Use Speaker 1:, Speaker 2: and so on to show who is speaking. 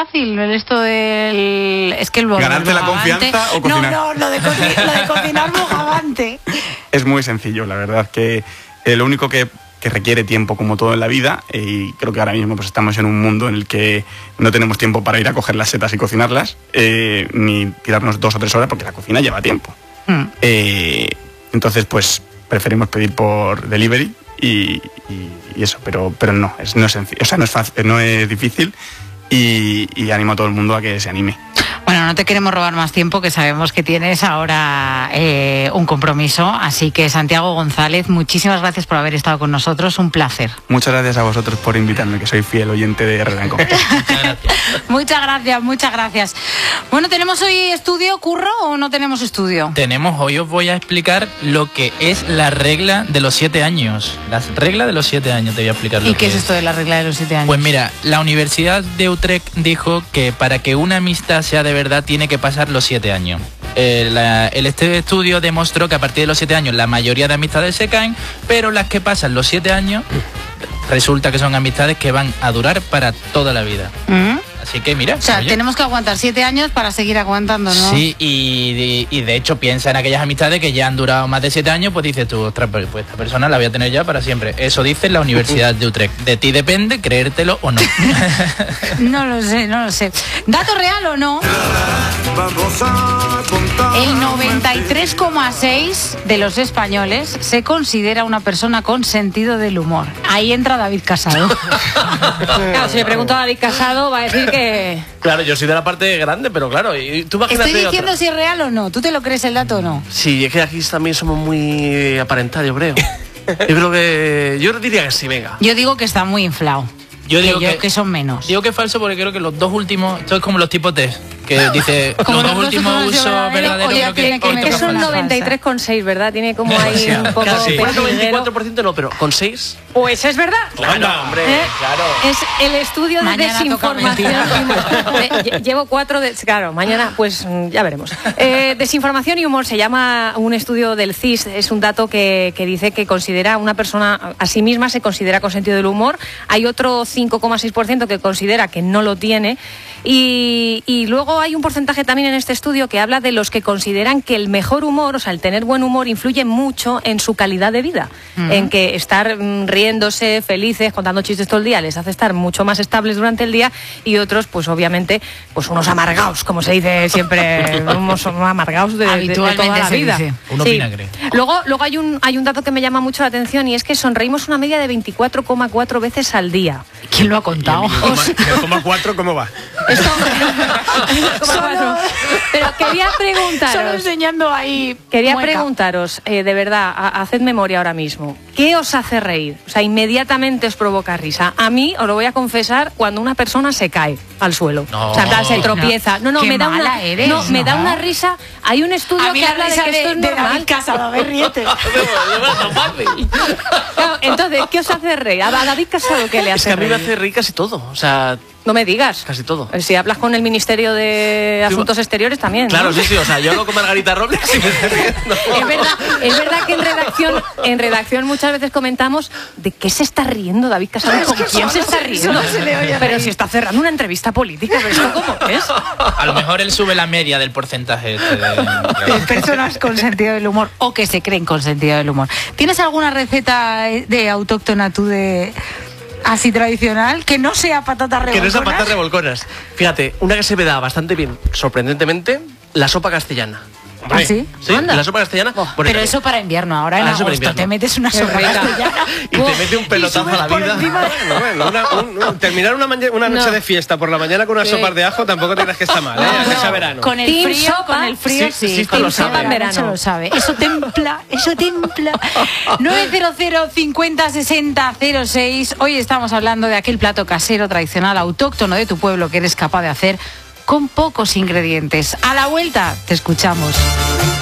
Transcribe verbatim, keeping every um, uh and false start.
Speaker 1: fácil esto del... Es que el
Speaker 2: ¿ganarte la confianza o cocinar?
Speaker 1: No, no, lo de, co lo de cocinar bogavante.
Speaker 2: Es muy sencillo, la verdad, que eh, lo único que, que requiere tiempo, como todo en la vida, eh, y creo que ahora mismo pues estamos en un mundo en el que no tenemos tiempo para ir a coger las setas y cocinarlas, eh, ni tirarnos dos o tres horas, porque la cocina lleva tiempo. Mm. Eh, entonces, pues, preferimos pedir por delivery y, y, y eso, pero, pero no, es, no es sencillo, o sea, no es fácil, no es difícil. Y, y animo a todo el mundo a que se anime.
Speaker 1: Bueno, no te queremos robar más tiempo, que sabemos que tienes ahora eh, un compromiso. Así que, Santiago González, muchísimas gracias por haber estado con nosotros. Un placer.
Speaker 2: Muchas gracias a vosotros por invitarme, que soy fiel oyente de Redanco.
Speaker 1: Muchas gracias, muchas gracias. Bueno, ¿tenemos hoy estudio, Curro, o no tenemos estudio?
Speaker 3: Tenemos, hoy os voy a explicar lo que es la regla de los siete años. La regla de los siete años, te voy a explicar. Lo
Speaker 1: ¿Y
Speaker 3: que
Speaker 1: qué es esto de la regla de los siete años?
Speaker 3: Pues mira, la Universidad de Utrecht dijo que para que una amistad sea de verdad tiene que pasar los siete años. Eh, la, el este estudio demostró que a partir de los siete años la mayoría de amistades se caen, pero las que pasan los siete años resulta que son amistades que van a durar para toda la vida. ¿Mm? Así que mira.
Speaker 1: O sea, oye, tenemos que aguantar siete años para seguir aguantando, ¿no?
Speaker 3: Sí, y, y, y de hecho piensa en aquellas amistades que ya han durado más de siete años, pues dices tú, ostras, pues esta persona la voy a tener ya para siempre. Eso dice la Universidad de Utrecht. De ti depende creértelo o no.
Speaker 1: No lo sé, no lo sé. ¿Dato real o no? El noventa y tres coma seis de los españoles se considera una persona con sentido del humor. Ahí entra David Casado.
Speaker 4: Claro, si le pregunto a David Casado va a decir que...
Speaker 5: Claro, yo soy de la parte grande, pero claro, y tú imagínate.
Speaker 1: Estoy diciendo
Speaker 5: otra.
Speaker 1: si es real o no. ¿Tú te lo crees el dato o no?
Speaker 5: Sí, es que aquí también somos muy aparentados, yo creo. Yo creo que... Yo diría que sí, venga.
Speaker 1: Yo digo que está muy inflado.
Speaker 3: Yo digo
Speaker 1: que,
Speaker 3: que,
Speaker 1: yo, que son menos.
Speaker 3: Digo que es falso porque creo que los dos últimos... Esto es como los tipos test, que dice los, los dos últimos usos verdaderos.
Speaker 4: Creo que, que, que es un noventa y tres coma seis, ¿verdad? Tiene como ahí un poco...
Speaker 5: Casi. Bueno, noventa y cuatro por ciento no, pero con seis...
Speaker 4: Pues es verdad.
Speaker 5: Claro, hombre, ¿Eh? claro.
Speaker 4: Es el estudio de mañana desinformación. De, llevo cuatro de... Claro, mañana pues ya veremos. Eh, desinformación y humor se llama un estudio del C I S. Es un dato que, que dice que considera una persona a sí misma se considera con sentido del humor. Hay otro cinco coma seis por ciento que considera que no lo tiene. Y, y luego hay un porcentaje también en este estudio que habla de los que consideran que el mejor humor, o sea, el tener buen humor, influye mucho en su calidad de vida. Uh-huh. En que estar mm, riéndose, felices, contando chistes todo el día, les hace estar mucho más estables durante el día, y otros, pues obviamente, pues unos amargaos, como se dice siempre, unos amargaos de, de, de toda la vida.
Speaker 3: Uno
Speaker 4: sí.
Speaker 3: vinagre.
Speaker 4: Luego, luego hay un hay un dato que me llama mucho la atención, y es que sonreímos una media de veinticuatro coma cuatro veces al día.
Speaker 1: ¿Quién lo ha contado?
Speaker 2: ¿cero coma cuatro cómo va?
Speaker 4: Esto, Solo, pero quería preguntaros.
Speaker 1: Solo enseñando ahí.
Speaker 4: Quería
Speaker 1: mueca.
Speaker 4: preguntaros, eh, de verdad, a, haced memoria ahora mismo. ¿Qué os hace reír? O sea, inmediatamente os provoca risa. A mí, os lo voy a confesar, cuando una persona se cae al suelo.
Speaker 3: No.
Speaker 4: O sea, en plan, se tropieza. No, no,
Speaker 1: Qué
Speaker 4: me da
Speaker 1: mala
Speaker 4: una.
Speaker 1: eres,
Speaker 4: no, me
Speaker 1: ¿no?
Speaker 4: da una risa. Hay un estudio
Speaker 1: a mí
Speaker 4: que
Speaker 1: la
Speaker 4: habla de
Speaker 1: risa
Speaker 4: que
Speaker 1: de,
Speaker 4: esto es
Speaker 1: de
Speaker 4: normal.
Speaker 1: David Casado, a ver, ríete.
Speaker 4: Claro, entonces, ¿qué os hace reír? A David Casado, ¿qué le hace
Speaker 5: Es que a mí
Speaker 4: reír?
Speaker 5: me hace reír casi todo. O sea,
Speaker 4: no me digas.
Speaker 5: Casi todo.
Speaker 4: Si hablas con el Ministerio de Asuntos Exteriores también, ¿no?
Speaker 5: Claro, sí, sí, o sea, yo hablo con Margarita Robles y me estoy riendo.
Speaker 4: Es verdad, es verdad que en redacción, en redacción muchas veces comentamos de qué se está riendo David Casado, con quién se está riendo.
Speaker 1: se le oye
Speaker 4: pero
Speaker 1: reír.
Speaker 4: si está cerrando una entrevista política, pero esto cómo es.
Speaker 3: A lo mejor él sube la media del porcentaje este de,
Speaker 1: de personas con sentido del humor o que se creen con sentido del humor. ¿Tienes alguna receta de autóctona tú de así tradicional que no sea patatas revolconas?
Speaker 5: Que no sea patatas revolconas. Fíjate, una que se me da bastante bien, sorprendentemente, la sopa castellana.
Speaker 1: ¿Ah, sí?
Speaker 5: Sí,
Speaker 1: Anda.
Speaker 5: la sopa castellana.
Speaker 1: Oh, pero eso para invierno, ahora en
Speaker 5: Ah, eso para
Speaker 1: agosto
Speaker 5: invierno.
Speaker 1: te metes una sopa
Speaker 4: rica.
Speaker 1: castellana
Speaker 5: Y te mete un pelotazo a la vida.
Speaker 2: Bueno, bueno, una, un, un, terminar una, maña- una noche
Speaker 4: No.
Speaker 2: de fiesta por la mañana con unas
Speaker 4: Sí.
Speaker 2: sopas de ajo tampoco te creas que está mal, ¿eh?
Speaker 1: No,
Speaker 2: Que sea
Speaker 1: no.
Speaker 2: verano.
Speaker 1: Con el
Speaker 4: Team
Speaker 1: frío,
Speaker 4: sopa.
Speaker 1: con el frío,
Speaker 5: Sí,
Speaker 1: sí.
Speaker 5: sí, esto
Speaker 1: Team
Speaker 5: lo
Speaker 1: sopa
Speaker 5: sabe.
Speaker 1: en verano. Eso lo sabe. Eso templa, eso templa. nueve cero cero cincuenta sesenta cero seis. Hoy estamos hablando de aquel plato casero tradicional autóctono de tu pueblo que eres capaz de hacer con pocos ingredientes. A la vuelta te escuchamos.